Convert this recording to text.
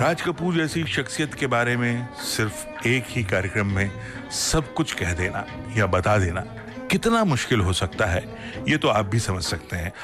राज कपूर जैसी शख्सियत के बारे में सिर्फ एक ही कार्यक्रम में सब कुछ कह देना या बता देना कितना मुश्किल हो सकता है, ये तो आप भी समझ सकते हैं।